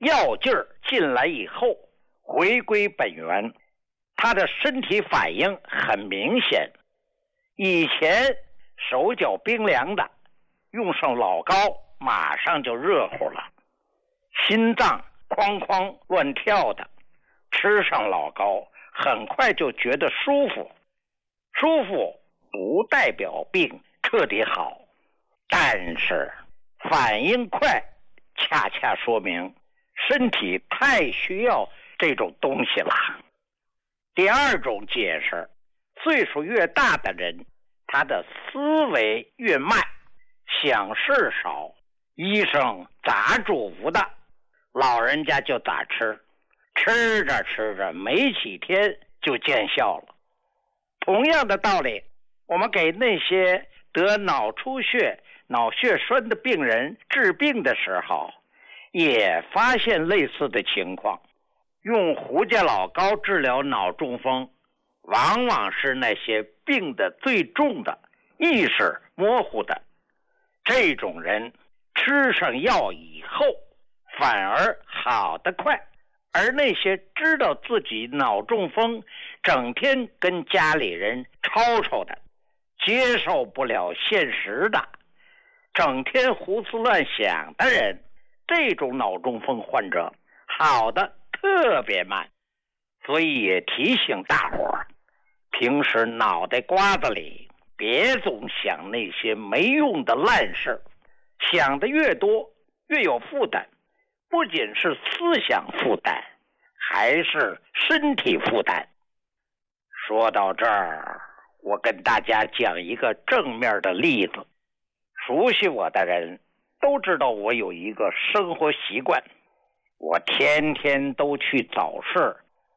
药劲儿进来以后，回归本源，他的身体反应很明显。以前手脚冰凉的，用上老膏马上就热乎了。心脏哐哐乱跳的，吃上老膏很快就觉得舒服。舒服不代表病彻底好，但是反应快恰恰说明身体太需要这种东西了。第二种解释，岁数越大的人，他的思维越慢，想事少，医生咋嘱咐的，老人家就咋吃，吃着吃着没几天就见效了。同样的道理，我们给那些得脑出血、脑血栓的病人治病的时候，也发现类似的情况。用胡家老膏治疗脑中风，往往是那些病得最重的、意识模糊的这种人，吃上药以后反而好得快。而那些知道自己脑中风，整天跟家里人吵吵的，接受不了现实的，整天胡思乱想的人，这种脑中风患者好的特别慢。所以也提醒大伙儿，平时脑袋瓜子里别总想那些没用的烂事，想的越多越有负担，不仅是思想负担，还是身体负担。说到这儿，我跟大家讲一个正面的例子。熟悉我的人都知道我有一个生活习惯，我天天都去早市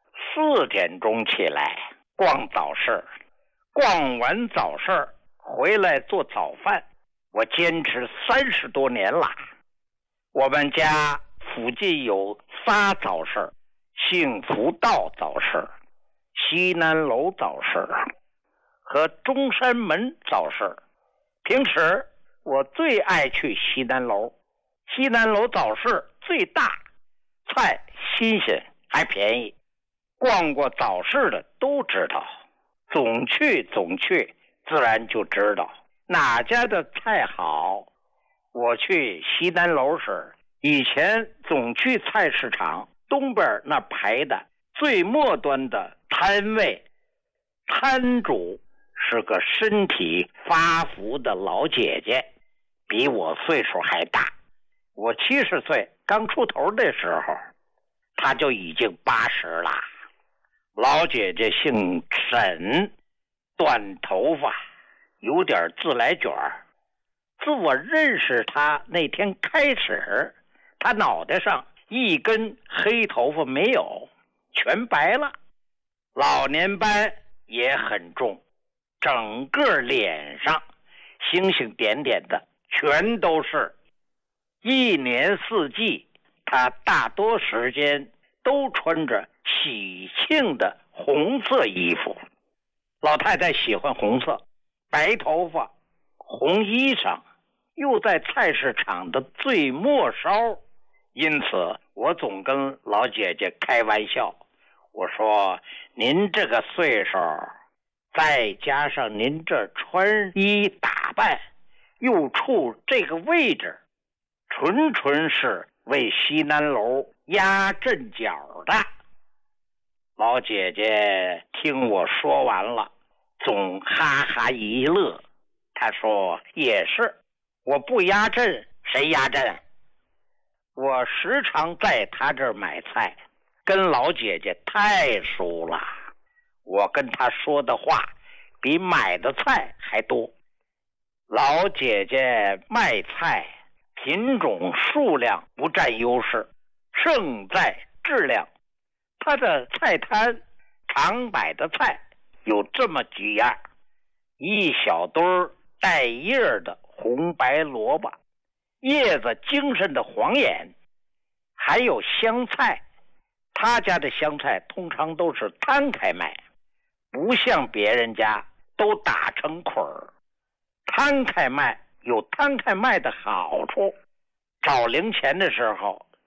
，4点钟起来逛早市，逛完早市回来做早饭，我坚持30多年了。我们家附近有仨早市，幸福道早市、西南楼早市和中山门早市。平时我最爱去西南楼，西南楼早市最大，菜新鲜还便宜。逛过早市的都知道，总去自然就知道哪家的菜好。我去西南楼时，以前总去菜市场东边那排的最末端的摊位，摊主是个身体发福的老姐姐，比我岁数还大。我70岁刚出头的时候，她就已经80了。老姐姐姓沈，短头发，有点自来卷。自我认识她那天开始，她脑袋上一根黑头发没有，全白了。老年斑也很重，整个脸上星星点点的全都是。一年四季，她大多时间都穿着喜庆的红色衣服。老太太喜欢红色，白头发，红衣裳，又在菜市场的最末梢。因此我总跟老姐姐开玩笑，我说您这个岁数，再加上您这穿衣打扮，又处这个位置，纯是为西南楼压阵脚的。老姐姐听我说完了，总哈哈一乐。她说也是，我不压阵谁压阵？我时常在她这儿买菜，跟老姐姐太熟了，我跟她说的话比买的菜还多。老姐姐卖菜品种数量不占优势，胜在质量。她的菜摊常摆的菜有这么几样：一小堆带叶的红白萝卜，叶子精神的黄眼，还有香菜。他家的香菜通常都是摊开卖，不像别人家都打成捆儿。摊开卖有摊开卖的好处，找零钱的时候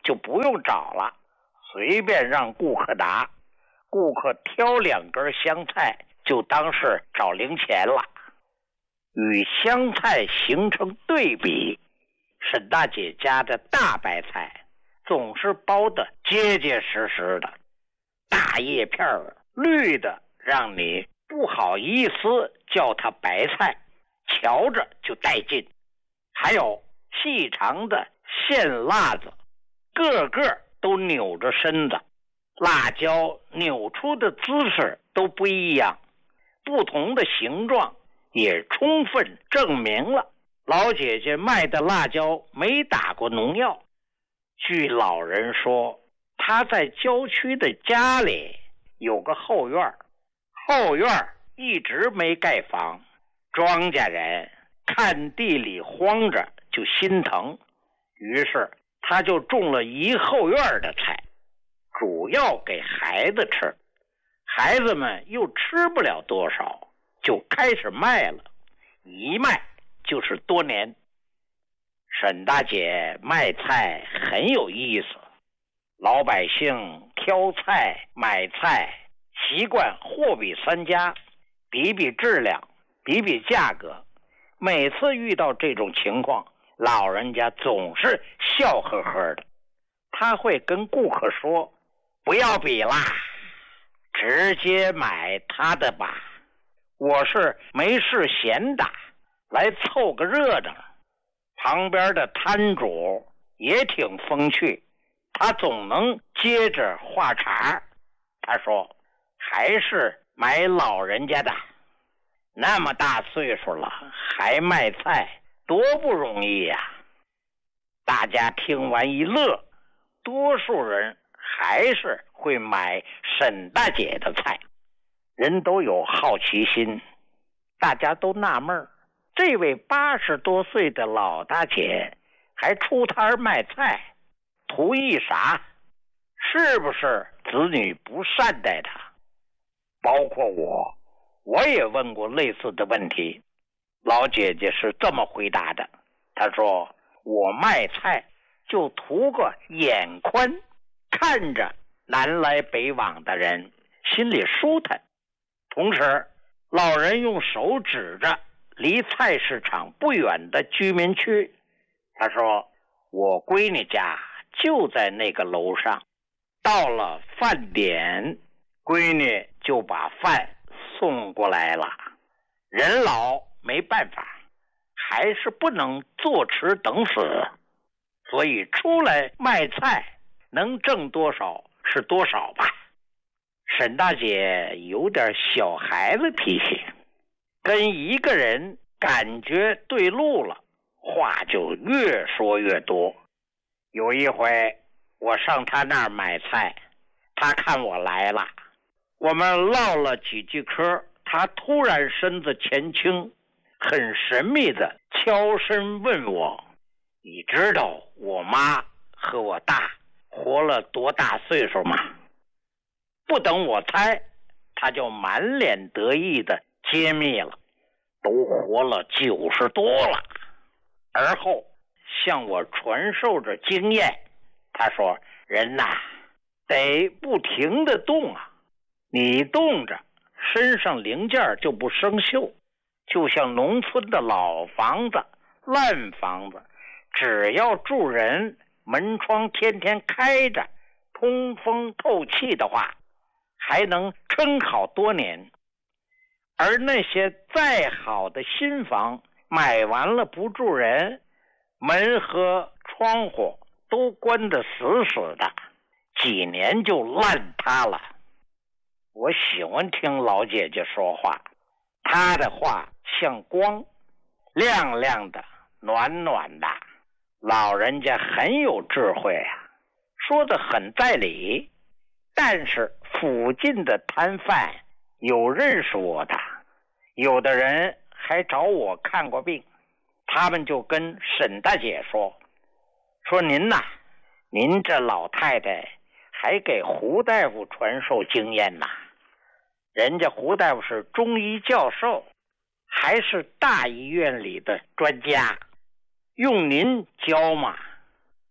就不用找了，随便让顾客拿，顾客挑2根香菜就当是找零钱了。与香菜形成对比，沈大姐家的大白菜总是包得结结实实的，大叶片绿的让你不好意思叫它白菜，瞧着就带劲。还有细长的线辣子，个个都扭着身子，辣椒扭出的姿势都不一样，不同的形状也充分证明了老姐姐卖的辣椒没打过农药。据老人说，她在郊区的家里有个后院，后院一直没盖房，庄稼人看地里荒着就心疼，于是他就种了一后院的菜，主要给孩子吃，孩子们又吃不了多少，就开始卖了，一卖就是多年。沈大姐卖菜很有意思，老百姓挑菜买菜习惯货比三家，比比质量，比比价格。每次遇到这种情况，老人家总是笑呵呵的，他会跟顾客说，不要比啦，直接买他的吧，我是没事闲的，来凑个热闹。旁边的摊主也挺风趣，他总能接着话茬，他说，还是买老人家的，那么大岁数了还卖菜，多不容易呀。大家听完一乐，多数人还是会买沈大姐的菜。人都有好奇心，大家都纳闷，这位80多岁的老大姐还出摊卖菜，图意啥？是不是子女不善待她？包括我也问过类似的问题，老姐姐是这么回答的，她说，我卖菜就图个眼宽，看着南来北往的人心里舒坦。同时，老人用手指着离菜市场不远的居民区，他说，我闺女家就在那个楼上，到了饭点，闺女就把饭送过来了。人老没办法，还是不能坐吃等死，所以出来卖菜能挣多少是多少吧。沈大姐有点小孩子脾气，跟一个人感觉对路了，话就越说越多。有一回我上他那儿买菜，他看我来了，我们唠了几句嗑，他突然身子前倾，很神秘的悄声问我，你知道我妈和我大活了多大岁数吗？不等我猜，他就满脸得意的揭秘了，都活了90多了。而后向我传授着经验，他说，人呐，得不停的动啊，你动着身上零件就不生锈，就像农村的老房子烂房子，只要住人，门窗天天开着，通风透气的话，还能撑好多年。而那些再好的新房买完了不住人，门和窗户都关得死死的，几年就烂塌了。我喜欢听老姐姐说话，她的话像光，亮亮的，暖暖的，老人家很有智慧啊，说得很在理。但是附近的摊贩有认识我的，有的人还找我看过病，他们就跟沈大姐说您呐，您这老太太还给胡大夫传授经验呐，人家胡大夫是中医教授，还是大医院里的专家，用您教嘛。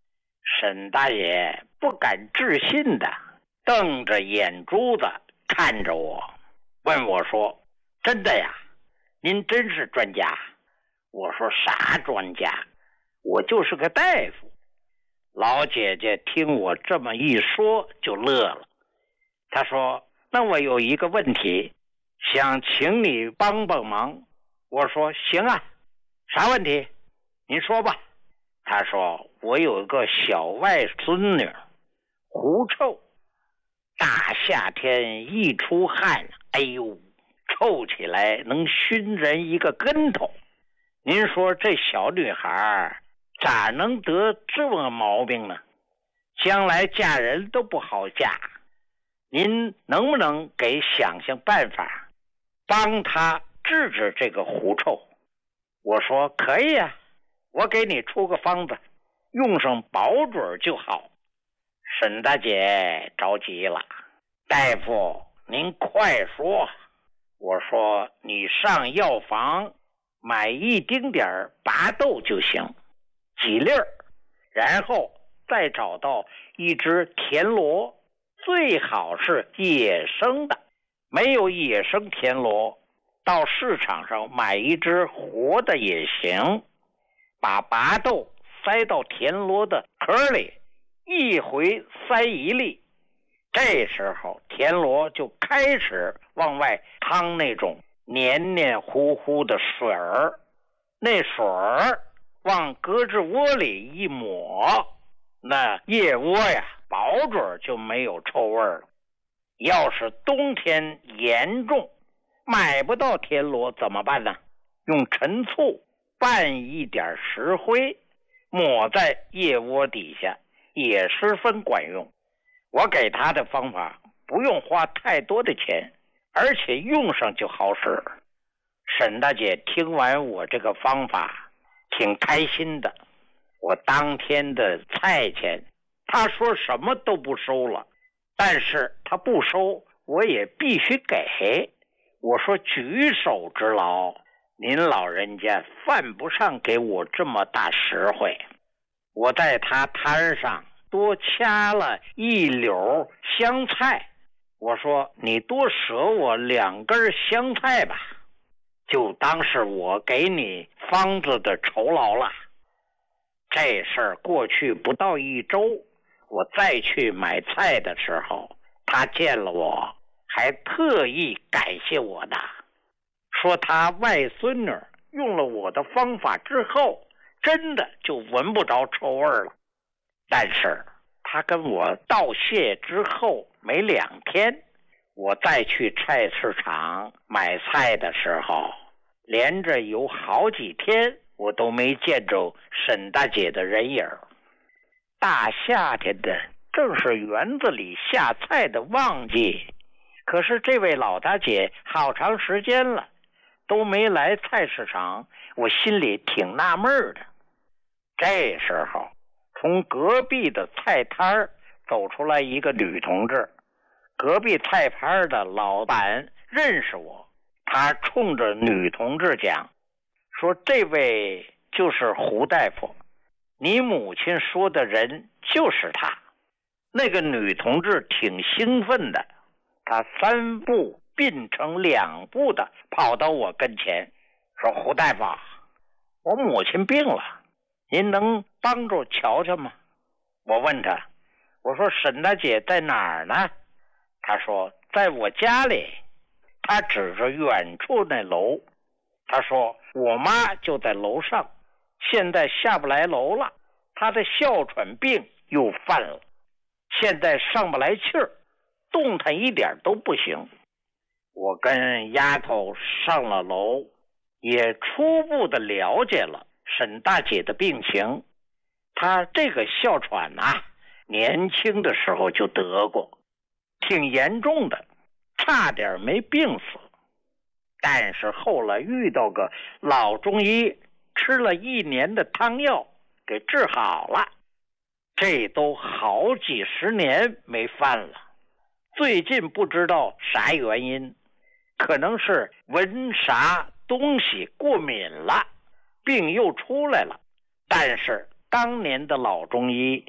沈大爷不敢置信的瞪着眼珠子看着我，问我说：“真的呀？您真是专家？”我说：“啥专家？我就是个大夫。”老姐姐听我这么一说就乐了，她说：“那我有一个问题，想请你帮帮忙。”我说：“行啊，啥问题？您说吧。”她说：“我有个小外孙女，狐臭，大夏天一出汗，哎呦，臭起来能熏人一个跟头。您说这小女孩咋能得这么毛病呢？将来嫁人都不好嫁。您能不能给想办法，帮她治治这个狐臭？”我说：“可以啊，我给你出个方子，用上保准就好。”沈大姐着急了：“大夫，您快说。”我说：“你上药房买一丁点儿拔豆就行，几粒儿，然后再找到一只田螺，最好是野生的，没有野生田螺，到市场上买一只活的也行，把拔豆塞到田螺的壳里，一回塞一粒，这时候田螺就开始往外淌那种黏黏糊糊的水儿，那水儿往胳肢窝里一抹，那腋窝呀保准就没有臭味了。要是冬天严重买不到田螺怎么办呢？用陈醋拌一点石灰，抹在腋窝底下，也十分管用。我给他的方法不用花太多的钱，而且用上就好使。沈大姐听完我这个方法挺开心的，我当天的菜钱她说什么都不收了，但是她不收我也必须给。我说：“举手之劳，您老人家犯不上给我这么大实惠。”我在她摊上多掐了一绺香菜，我说：“你多舍我2根香菜吧，就当是我给你方子的酬劳了。”这事儿过去不到1周，我再去买菜的时候，他见了我还特意感谢我的，说他外孙女用了我的方法之后，真的就闻不着臭味了。但是他跟我道谢之后没2天，我再去菜市场买菜的时候，连着有好几天我都没见着沈大姐的人影。大夏天的正是园子里下菜的旺季，可是这位老大姐好长时间了都没来菜市场，我心里挺纳闷的。这时候从隔壁的菜摊走出来一个女同志，隔壁菜摊的老板认识我，他冲着女同志讲说：“这位就是胡大夫，你母亲说的人就是他。”那个女同志挺兴奋的，她3步并成2步的跑到我跟前说：“胡大夫，我母亲病了，您能帮助瞧瞧吗？”我问她，我说：“沈大姐在哪儿呢？”她说：“在我家里。”她指着远处那楼，她说：“我妈就在楼上，现在下不来楼了，她的哮喘病又犯了，现在上不来气儿，动弹一点都不行。”我跟丫头上了楼，也初步的了解了沈大姐的病情。她这个哮喘啊，年轻的时候就得过，挺严重的，差点没病死。但是后来遇到个老中医，吃了1年的汤药给治好了，这都好几十年没犯了。最近不知道啥原因，可能是闻啥东西过敏了，病又出来了。但是当年的老中医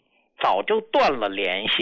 早就断了联系。